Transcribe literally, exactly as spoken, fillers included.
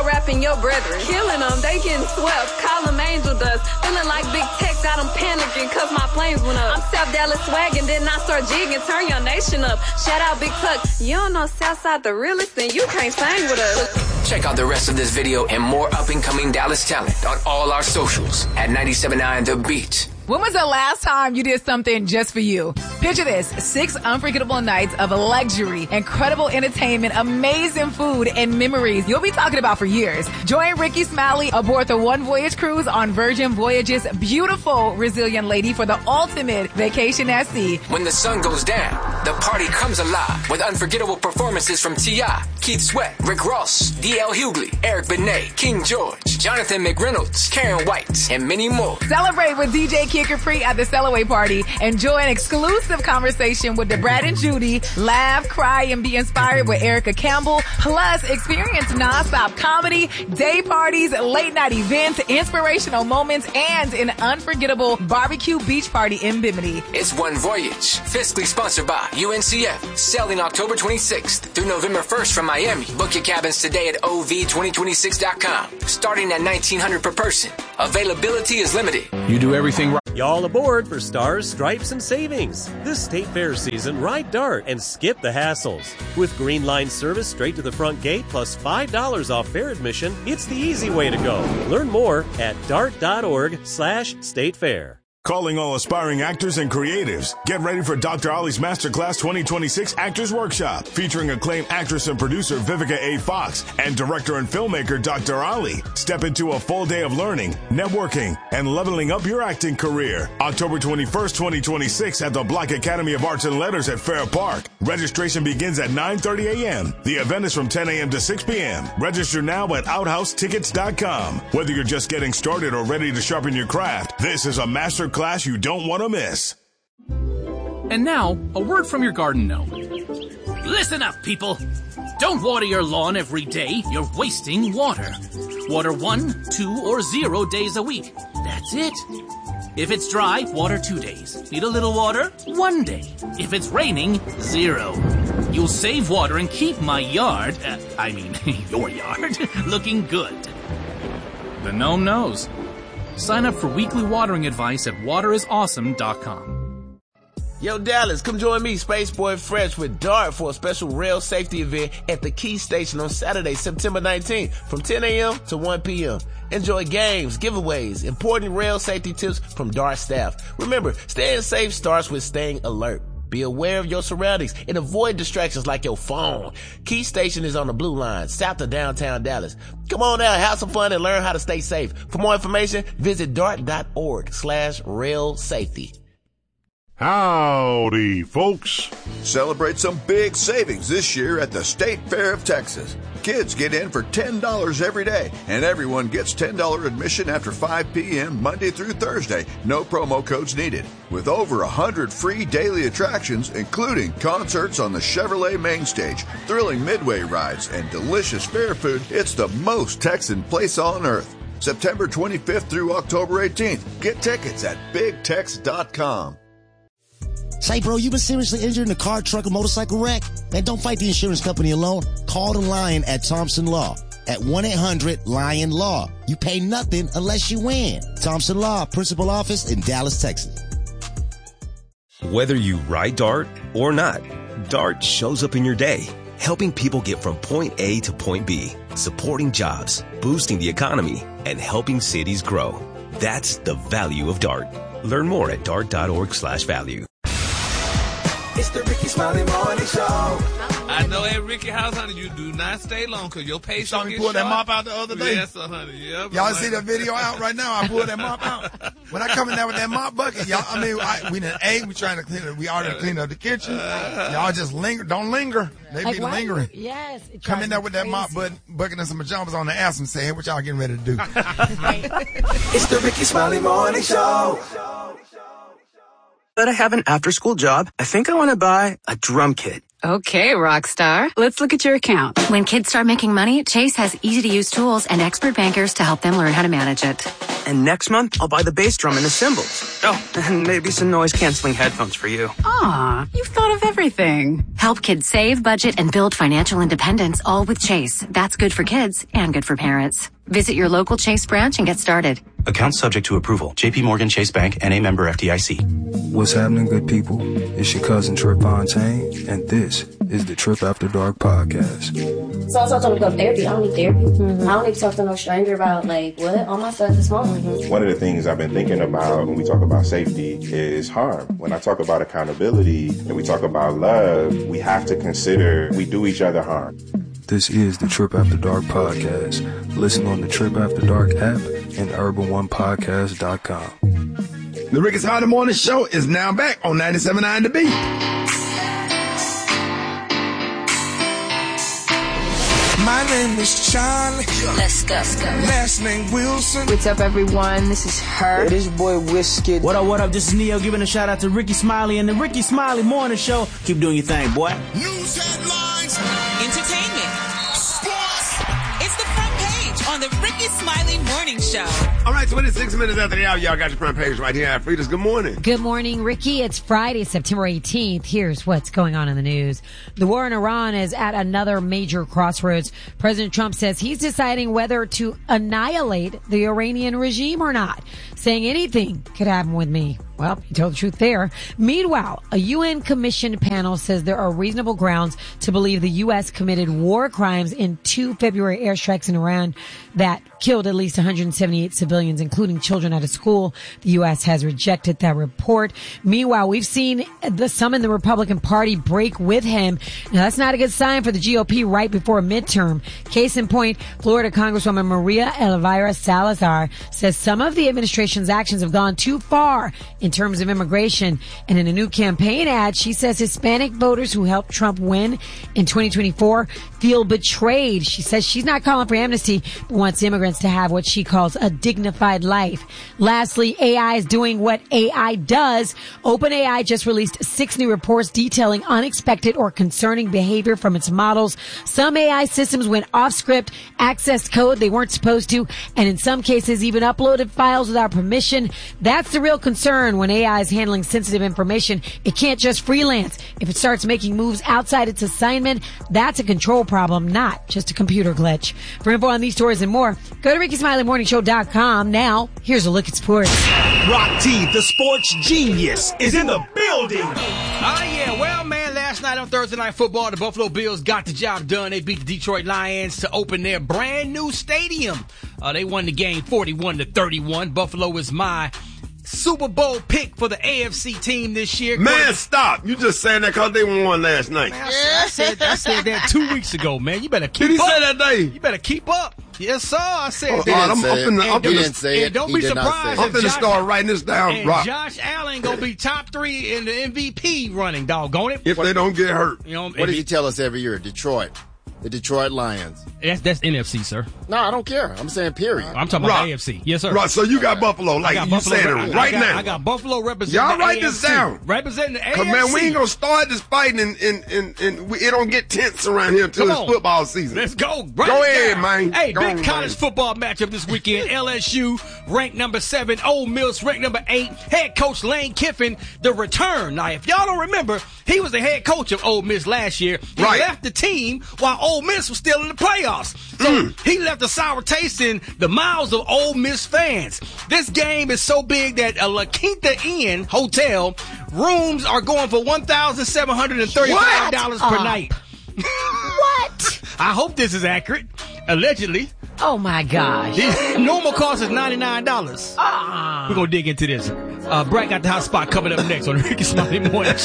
out rapping your brethren. Killing them, they getting swept. Call them angel dust. Feeling like Big Tech got them panicking cause my flames went up. I'm South Dallas swagging, then I start jigging. Turn your nation up. Shout out Big Tuck. You don't know Southside the realest, then you can't sing with us. Check out the rest of this video and more up-and-coming Dallas talent on all our socials at ninety-seven point nine The Beat. When was the last time you did something just for you? Picture this, six unforgettable nights of luxury, incredible entertainment, amazing food, and memories you'll be talking about for years. Join Ricky Smiley aboard the One Voyage cruise on Virgin Voyage's beautiful Resilient Lady for the ultimate vacation at sea. When the sun goes down, the party comes alive with unforgettable performances from T I, Keith Sweat, Rick Ross, D L Hughley, Eric Benet, King George, Jonathan McReynolds, Karen White, and many more. Celebrate with D J Kid Capri at the Cellaway Party. Enjoy an exclusive conversation with the Brad and Judy. Laugh, cry, and be inspired with Erica Campbell. Plus, experience nonstop comedy, day parties, late night events, inspirational moments, and an unforgettable barbecue beach party in Bimini. It's One Voyage, fiscally sponsored by U N C F. Sailing October twenty-sixth through November first from Miami. Book your cabins today at O V twenty twenty-six dot com. Starting at nineteen hundred dollars per person. Availability is limited. You do everything right. Y'all aboard for Stars, Stripes, and Savings. This State Fair season, ride DART and skip the hassles. With Green Line service straight to the front gate plus five dollars off fair admission, it's the easy way to go. Learn more at dart.org slash state fair. Calling all aspiring actors and creatives. Get ready for Doctor Ollie's Masterclass twenty twenty-six Actors Workshop, featuring acclaimed actress and producer Vivica A. Fox and director and filmmaker Doctor Ollie. Step into a full day of learning, networking, and leveling up your acting career. October twenty-first, twenty twenty-six at the Black Academy of Arts and Letters at Fair Park. Registration begins at nine thirty a.m. The event is from ten a.m. to six p.m. Register now at outhouse tickets dot com. Whether you're just getting started or ready to sharpen your craft, this is a master class you don't want to miss. And now, a word from your garden gnome. Listen up, people. Don't water your lawn every day. You're wasting water. Water one, two, or zero days a week. That's it. If it's dry, water two days. Need a little water? One day. If it's raining, zero. You'll save water and keep my yard, uh, I mean, your yard, looking good. The gnome knows. Sign up for weekly watering advice at water is awesome dot com. Yo, Dallas, come join me, Spaceboy Fresh, with DART for a special rail safety event at the Key Station on Saturday, September nineteenth from ten a.m. to one p.m. Enjoy games, giveaways, important rail safety tips from DART staff. Remember, staying safe starts with staying alert. Be aware of your surroundings and avoid distractions like your phone. Key Station is on the Blue Line, south of downtown Dallas. Come on out, have some fun, and learn how to stay safe. For more information, visit dart.org slash rail safety. Howdy, folks. Celebrate some big savings this year at the State Fair of Texas. Kids get in for ten dollars every day, and everyone gets ten dollars admission after five p.m. Monday through Thursday. No promo codes needed. With over one hundred free daily attractions, including concerts on the Chevrolet main stage, thrilling midway rides, and delicious fair food, it's the most Texan place on earth. September twenty-fifth through October eighteenth. Get tickets at big tex dot com. Say, bro, you been seriously injured in a car, truck, or motorcycle wreck? Man, don't fight the insurance company alone. Call the Lion at Thompson Law at one eight hundred lion law. You pay nothing unless you win. Thompson Law, principal office in Dallas, Texas. Whether you ride DART or not, DART shows up in your day, helping people get from point A to point B, supporting jobs, boosting the economy, and helping cities grow. That's the value of DART. Learn more at dart.org slash value. It's the Ricky Smiley Morning Show. I know at Ricky House, honey, you do not stay long because your patience saw me pull that mop out the other day. Yes, sir, honey. Yep, y'all see that video out right now? I pulled that mop out. When I come in there with that mop bucket, y'all, I mean, I, we done ate, we trying to clean it. We already cleaned up the kitchen. Y'all just linger. Don't linger. They like be what? Lingering. Yes. Come in there with that crazy. mop bucket, bucket and some pajamas on the ass and say, hey, what y'all getting ready to do? It's the Ricky Smiley Morning Show. That I have an after-school job, I think I want to buy a drum kit. Okay, rock star. Let's look at your account. When kids start making money, Chase has easy-to-use tools and expert bankers to help them learn how to manage it. And next month, I'll buy the bass drum and the cymbals. Oh, and maybe some noise-canceling headphones for you. Aw, you've thought of everything. Help kids save, budget, and build financial independence, all with Chase. That's good for kids and good for parents. Visit your local Chase branch and get started. Account subject to approval. J P Morgan Chase Bank, N A member F D I C. What's happening, good people? It's your cousin Trip Fontaine, and this is the Trip After Dark podcast. So I told him to go to therapy. I don't need therapy. Mm-hmm. I don't need to talk to no stranger about, like, what? All my stuff is small. Mm-hmm. One of the things I've been thinking about when we talk about safety is harm. When I talk about accountability and we talk about love, we have to consider we do each other harm. This is the Trip After Dark podcast. Listen on the Trip After Dark app and urban one podcast dot com. The Ricky Smiley Morning Show is now back on ninety-seven point nine The Beat. My name is Charlie. Let's go. Let's go. Last name Wilson. What's up, everyone? This is her. Hey, this boy Whiskey. What up, what up? This is Neo giving a shout out to Ricky Smiley and the Ricky Smiley Morning Show. Keep doing your thing, boy. News headlines. Entertainment. Sports. It's the front page on the Ricky Smiley Morning Show. All right, twenty-six minutes after the hour, y'all got your front page right here. Frida's good morning. Good morning, Ricky. It's Friday, September eighteenth. Here's what's going on in the news. The war in Iran is at another major crossroads. President Trump says he's deciding whether to annihilate the Iranian regime or not, saying anything could happen with me. Well, he told the truth there. Meanwhile, a U N commissioned panel says there are reasonable grounds to believe the U S committed war crimes in two February airstrikes in Iran that killed at least one hundred seventy-eight civilians, including children at a school. The U S has rejected that report. Meanwhile, we've seen the, some in the Republican Party break with him. Now, that's not a good sign for the G O P right before a midterm. Case in point, Florida Congresswoman Maria Elvira Salazar says some of the administration's actions have gone too far in terms of immigration. And in a new campaign ad, she says Hispanic voters who helped Trump win in twenty twenty-four feel betrayed. She says she's not calling for amnesty, but wants immigrants to have what she calls a dignified life. Lastly, A I is doing what A I does. OpenAI just released six new reports detailing unexpected or concerning behavior from its models. Some A I systems went off script, accessed code they weren't supposed to, and in some cases even uploaded files without permission. That's the real concern when A I is handling sensitive information. It can't just freelance. If it starts making moves outside its assignment, that's a control problem, not just a computer glitch. For info on these stories and more, go to Ricky Smiley Morning Show dot com. Now, here's a look at sports. Rock T, the sports genius, is in the building. Oh, yeah. Well, man, last night on Thursday Night Football, the Buffalo Bills got the job done. They beat the Detroit Lions to open their brand new stadium. Uh, they won the game forty-one to thirty-one. Buffalo is my Super Bowl pick for the A F C team this year. Man, stop. You just saying that because they won last night. Man, I, said, I, said, I said that two weeks ago, man. You better keep Did he up. say that day? You better keep up. Yes, sir. I said oh, that. I'm, I'm finna, I'm and finna, don't, say and don't he be did surprised. I'm finna Josh, start writing this down, and Rock. Josh Allen going to be top three in the M V P running, doggone it. If they don't get hurt. You know, what does he tell us every year? Detroit. The Detroit Lions. That's, that's N F C, sir. No, I don't care. I'm saying period. I'm talking Rock. about A F C. Yes, sir. Right, so you got Buffalo, like got you Buffalo, said it I, right I got, now. I got Buffalo representing Y'all the write A F C. this down. Representing the A F C. Cause man, we ain't gonna start this fighting and, and, and, and we, it don't get tense around here until Come it's on. football season. Let's go. Write go it ahead, down. man. Hey, go big on, college man. football matchup this weekend. L S U ranked number seven. Ole Miss ranked number eight. Head coach Lane Kiffin, the return. Now, if y'all don't remember, he was the head coach of Ole Miss last year. He right. left the team while Ole Miss was still in the playoffs. So mm. he left a sour taste in the mouths of Ole Miss fans. This game is so big that a La Quinta Inn hotel rooms are going for one thousand seven hundred thirty-five dollars per up? night. What? I hope this is accurate. Allegedly. Oh, my gosh. The normal cost is ninety-nine dollars. Ah. We're going to dig into this. Uh, Brett got the hot spot coming up next on the Ricky Smiley Morning